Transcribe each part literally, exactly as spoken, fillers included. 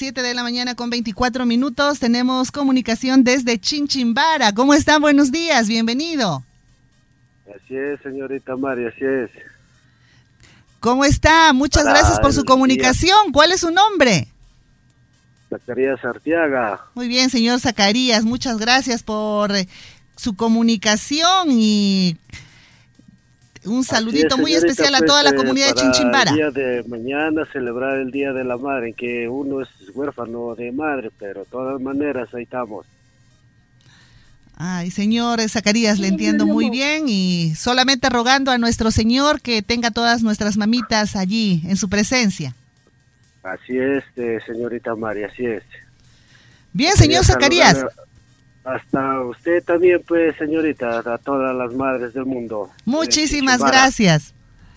siete de la mañana con veinticuatro minutos. Tenemos comunicación desde Chinchimbara. ¿Cómo está? Buenos días, bienvenido. Así es, señorita María, así es. ¿Cómo está? Muchas Para gracias por su comunicación. día. ¿Cuál es su nombre? Zacarías Arteaga. Muy bien, señor Zacarías, muchas gracias por eh, su comunicación y un saludito es, muy especial a pues, toda la eh, comunidad de para Chinchimbara. El día de mañana celebrar el Día de la Madre, en que uno es huérfano de madre, pero de todas maneras ahí estamos. Ay, señor Zacarías, le entiendo muy bien y solamente rogando a nuestro Señor que tenga todas nuestras mamitas allí en su presencia. Así es, eh, señorita María, así es. Bien, señor Quería Zacarías. saludar hasta usted también, pues, señorita, a todas las madres del mundo. Muchísimas Eh, gracias.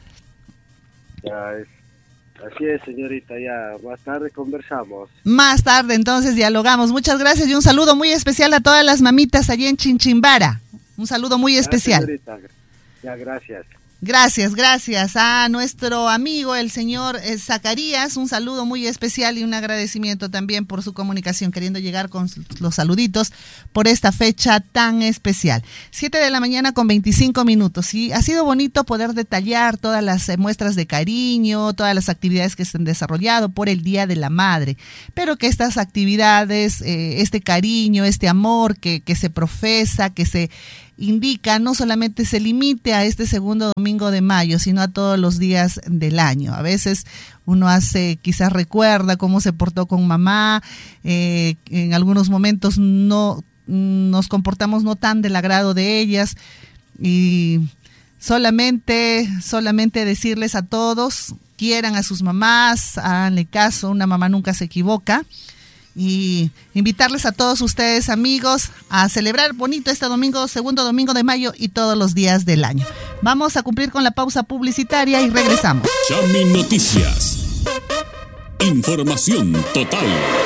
Ya es, así es, señorita, ya más tarde conversamos. Más tarde entonces dialogamos. Muchas gracias y un saludo muy especial a todas las mamitas allí en Chinchimbara. Un saludo muy especial. Ya, señorita, ya, gracias. Gracias, gracias a nuestro amigo el señor eh, Zacarías, un saludo muy especial y un agradecimiento también por su comunicación, queriendo llegar con los saluditos por esta fecha tan especial. Siete de la mañana con veinticinco minutos y ha sido bonito poder detallar todas las eh, muestras de cariño, todas las actividades que se han desarrollado por el Día de la Madre, pero que estas actividades, eh, este cariño, este amor que, que se profesa, que se indica, no solamente se limite a este segundo domingo de mayo, sino a todos los días del año. A veces uno hace, quizás recuerda cómo se portó con mamá, eh, en algunos momentos no nos comportamos no tan del agrado de ellas y solamente, solamente decirles a todos, quieran a sus mamás, háganle caso, una mamá nunca se equivoca. Y invitarles a todos ustedes, amigos, a celebrar bonito este domingo, segundo domingo de mayo y todos los días del año. Vamos a cumplir con la pausa publicitaria y regresamos. Chami Noticias. Información total.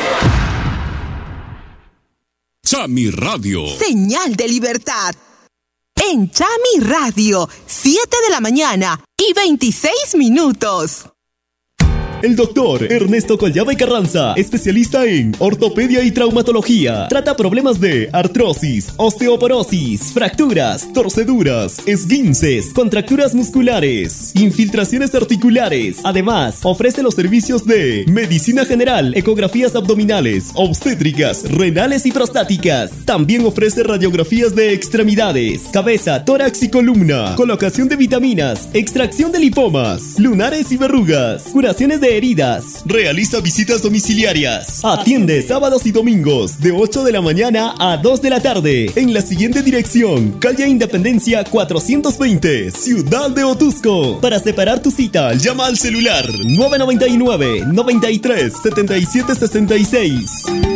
Chami Radio. Señal de libertad. En Chami Radio, siete de la mañana y veintiséis minutos. El doctor Ernesto Collava y Carranza, especialista en ortopedia y traumatología. Trata problemas de artrosis, osteoporosis, fracturas, torceduras, esguinces, contracturas musculares, infiltraciones articulares. Además, ofrece los servicios de medicina general, ecografías abdominales, obstétricas, renales y prostáticas. También ofrece radiografías de extremidades, cabeza, tórax y columna, colocación de vitaminas, extracción de lipomas, lunares y verrugas, curaciones de heridas. Realiza visitas domiciliarias. Atiende sábados y domingos de ocho de la mañana a dos de la tarde en la siguiente dirección: calle Independencia cuatrocientos veinte, Ciudad de Otusco. Para separar tu cita, llama al celular nueve nueve nueve, noventa y tres, setenta y siete sesenta y seis.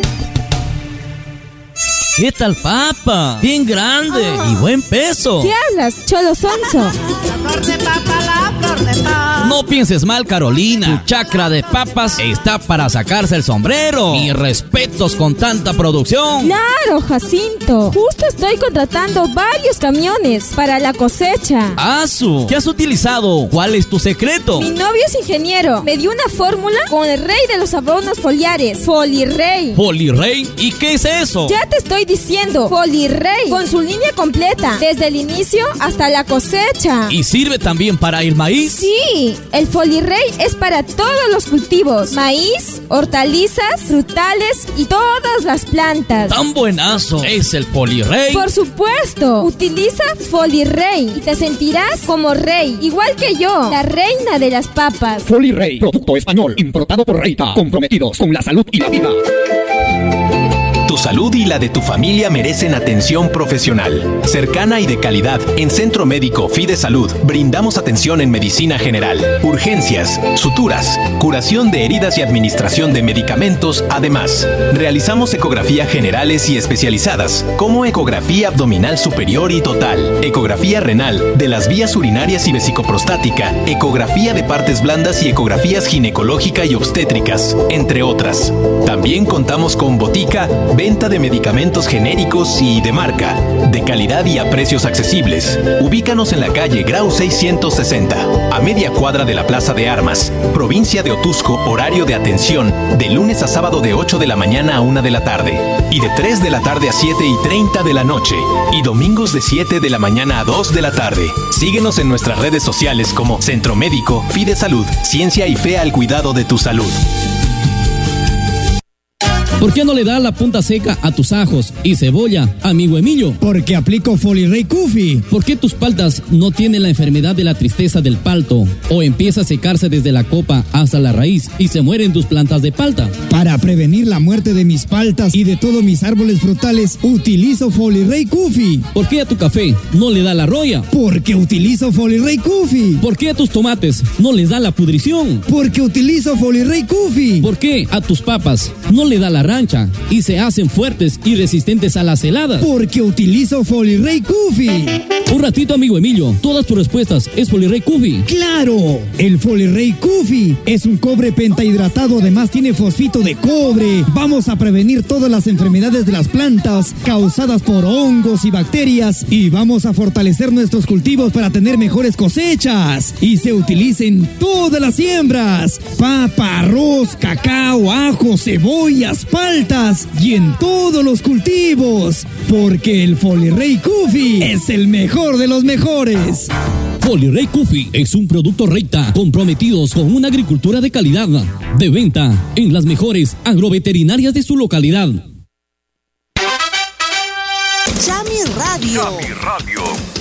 ¿Qué tal, papa? Bien grande oh. y buen peso. ¿Qué hablas, cholo sonso? No pienses mal, Carolina. Tu chacra de papas está para sacarse el sombrero. Mis respetos con tanta producción. Claro, Jacinto. Justo estoy contratando varios camiones para la cosecha. ¡Asu! ¿Qué has utilizado? ¿Cuál es tu secreto? Mi novio es ingeniero. Me dio una fórmula con el rey de los abonos foliares, Folirrey. ¿Folirrey? ¿Y qué es eso? Ya te estoy diciendo, Folirrey, con su línea completa, desde el inicio hasta la cosecha. ¿Y sirve también para el maíz? Sí, el Folirrey es para todos los cultivos, maíz, hortalizas, frutales y todas las plantas. ¡Tan buenazo es el Folirrey! Por supuesto, utiliza Folirrey y te sentirás como rey, igual que yo, la reina de las papas. Folirrey, producto español, importado por Reita, comprometidos con la salud y la vida. Tu salud y la de tu familia merecen atención profesional, cercana y de calidad. En Centro Médico Fide Salud brindamos atención en medicina general, urgencias, suturas, curación de heridas y administración de medicamentos. Además, realizamos ecografías generales y especializadas, como ecografía abdominal superior y total, ecografía renal, de las vías urinarias y vesicoprostática, ecografía de partes blandas y ecografías ginecológica y obstétricas, entre otras. También contamos con botica, B Venta de medicamentos genéricos y de marca, de calidad y a precios accesibles. Ubícanos en la calle Grau seiscientos sesenta, a media cuadra de la Plaza de Armas, provincia de Otuzco. Horario de atención de lunes a sábado de ocho de la mañana a una de la tarde y de tres de la tarde a siete y treinta de la noche y domingos de siete de la mañana a dos de la tarde. Síguenos en nuestras redes sociales como Centro Médico Fide Salud, ciencia y fe al cuidado de tu salud. ¿Por qué no le das la punta seca a tus ajos y cebolla, amigo Emilio? Porque aplico Folirey Kufi. ¿Por qué tus paltas no tienen la enfermedad de la tristeza del palto? ¿O empieza a secarse desde la copa hasta la raíz y se mueren tus plantas de palta? Para prevenir la muerte de mis paltas y de todos mis árboles frutales, utilizo Folirey Kufi. ¿Por qué a tu café no le da la roya? Porque utilizo Folirey Kufi. ¿Por qué a tus tomates no les da la pudrición? Porque utilizo Folirey Kufi. ¿Por qué a tus papas no le da la rancha y se hacen fuertes y resistentes a las heladas? Porque utilizo Folirey Kufi. Un ratito, amigo Emilio, todas tus respuestas es Folirey Kufi. ¡Claro! El Folirey Kufi es un cobre pentahidratado, además tiene fosfito de cobre. Vamos a prevenir todas las enfermedades de las plantas causadas por hongos y bacterias y vamos a fortalecer nuestros cultivos para tener mejores cosechas. Y se utiliza en todas las siembras: papa, arroz, cacao, ajo, cebollas, paltas y en todos los cultivos, porque el Folirey Kufi es el mejor de los mejores. Folirey Kufi es un producto Reita, comprometidos con una agricultura de calidad, de venta en las mejores agroveterinarias de su localidad. Chami Radio. Chami Radio.